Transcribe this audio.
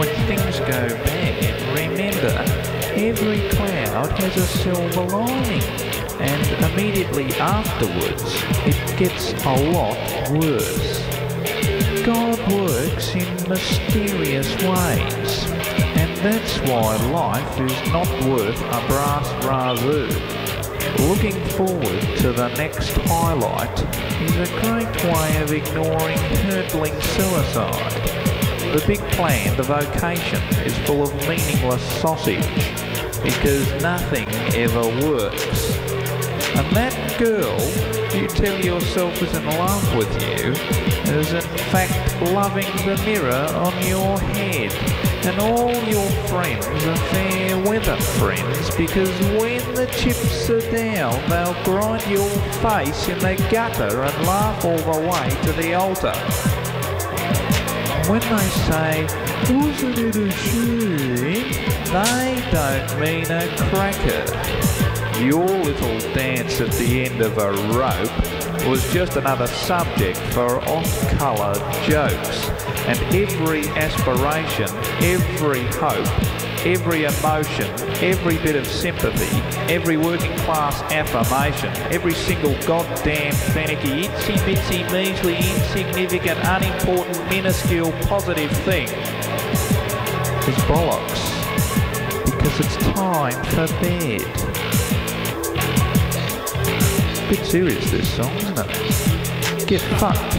When things go bad, remember, every cloud has a silver lining, and immediately afterwards, it gets a lot worse. God works in mysterious ways, and that's why life is not worth a brass razoo. Looking forward to the next highlight is a great way of ignoring hurtling suicide. The big plan, the vocation, is full of meaningless sausage, because nothing ever works. And that girl you tell yourself is in love with you is in fact loving the mirror on your head. And all your friends are fair weather friends, because when the chips are down, they'll grind your face in the gutter and laugh all the way to the altar. When they say, wasn't it a shame, they don't mean a cracker. Your little dance at the end of a rope was just another subject for off-colour jokes, and every aspiration, every hope, every emotion, every bit of sympathy, every working class affirmation, every single goddamn finicky, itsy-bitsy, measly, insignificant, unimportant, minuscule, positive thing is bollocks, because it's time for bed. Bit serious, this song, isn't it? Get fucked.